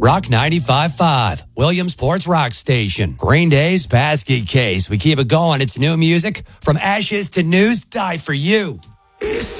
Rock 95.5, Williamsport's rock station. Green Day's Basket Case. We keep it going. It's new music from ashes to news. Die for you.